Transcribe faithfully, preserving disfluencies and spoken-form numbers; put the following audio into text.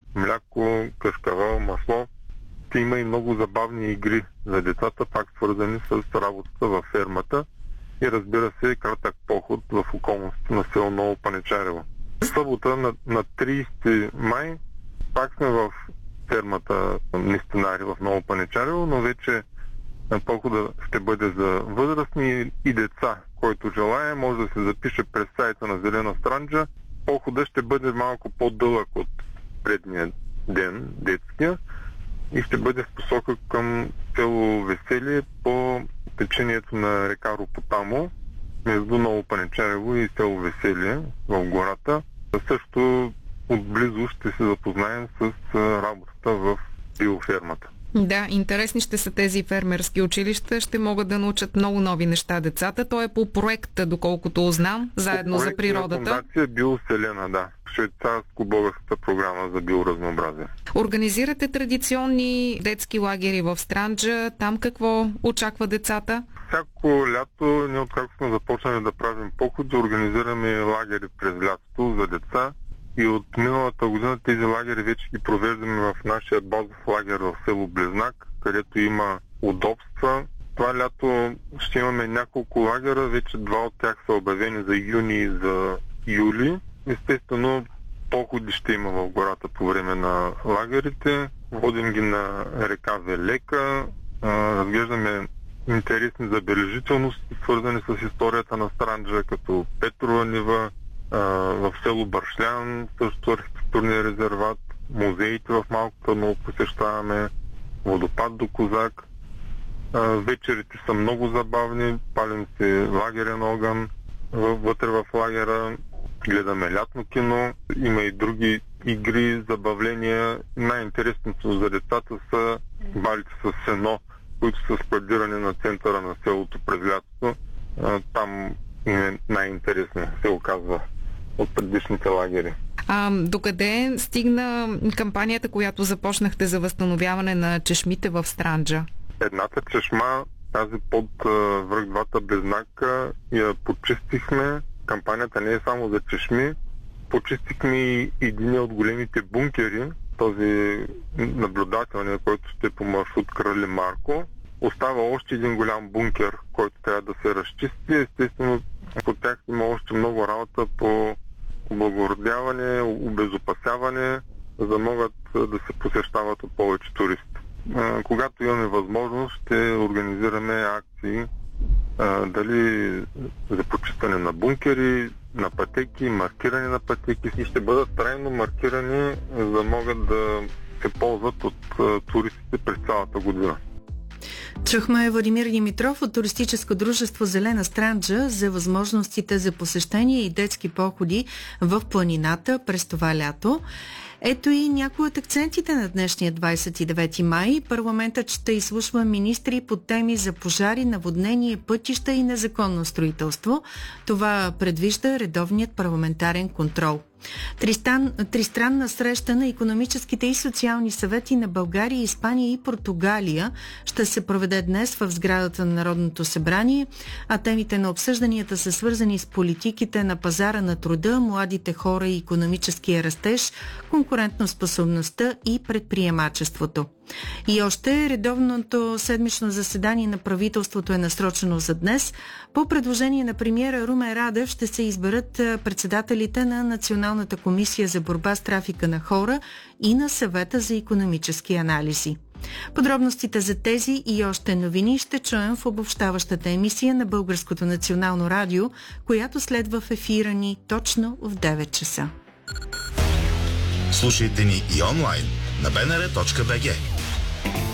мляко, кашкавал, масло. Има и много забавни игри за децата, пак свързани с работата във фермата и разбира се кратък поход в околностите на село Ново Паничарево. Събота на, на тридесети май пак сме в фермата Нестинари в Ново Паничарево, но вече похода ще бъде за възрастни и деца. Който желае, може да се запише през сайта на Зелена Странджа. Похода ще бъде малко по-дълъг от предния ден, детския, и ще бъде в посока към село Веселие по течението на река Ропотамо, между Ново Паничарево и село Веселие в гората. Също отблизо ще се запознаем с работата в биофермата. Да, интересни ще са тези фермерски училища. Ще могат да научат много нови неща децата. То е по проект, доколкото знам, заедно за природата. Фондация Биоселена, да. Швейцарско-българската програма за биоразнообразие. Организирате традиционни детски лагери в Странджа. Там какво очаква децата? Всяко лято, ние откакто сме започнали да правим походи, организираме лагери през лятото за деца. И от миналата година тези лагери вече ги провеждаме в нашия базов лагер в село Близнак, където има удобства. Това лято ще имаме няколко лагера, вече два от тях са обявени за юни и за юли. Естествено, походи ще има в гората по време на лагерите. Водим ги на река Велека, разглеждаме интересни забележителности, свързани с историята на Странджа, като Петрова нива, в село Бършлян, също архитектурния резерват, музеите в Малко Търново посещаваме, водопад до Козак. Вечерите са много забавни, палим се лагерен огън вътре в лагера, гледаме лятно кино, има и други игри, забавления. Най-интересното за децата са балите с сено, които са складирани на центъра на селото през лятото. Там е най-интересно, се оказва, от предишните лагери. А докъде стигна кампанията, която започнахте за възстановяване на чешмите в Странджа? Едната чешма, тази под връх двата Близнака, я почистихме. Кампанията не е само за чешми. Почистихме и един от големите бункери, този наблюдателния, който ще е по маршрут Крали Марко. Остава още един голям бункер, който трябва да се разчисти. Естествено, по тях има още много работа по облагородяване, обезопасяване, за да могат да се посещават от повече туристи. Когато имаме възможност, ще организираме акции, дали за почистване на бункери, на пътеки, маркиране на пътеки, и ще бъдат трайно маркирани, за да могат да се ползват от туристите през цялата година. Чухме Владимир Димитров от туристическо дружество Зелена Странджа за възможностите за посещение и детски походи в планината през това лято. Ето и някои от акцентите на днешния двадесет и девети май. Парламентът ще изслушва министри по теми за пожари, наводнение, пътища и незаконно строителство. Това предвижда редовният парламентарен контрол. Тристан, тристранна среща на икономическите и социални съвети на България, Испания и Португалия ще се проведе днес в сградата на Народното събрание, а темите на обсъжданията са свързани с политиките на пазара на труда, младите хора и икономическия растеж, конкурентоспособността и предприемачеството. И още редовното седмично заседание на правителството е насрочено за днес. По предложение на премиера Румен Радев ще се изберат председателите на Националната комисия за борба с трафика на хора и на Съвета за икономически анализи. Подробностите за тези и още новини ще чуем в обобщаващата емисия на Българското национално радио, която следва в ефира ни точно в девет часа. Слушайте ни и онлайн на би ен ар точка би джи.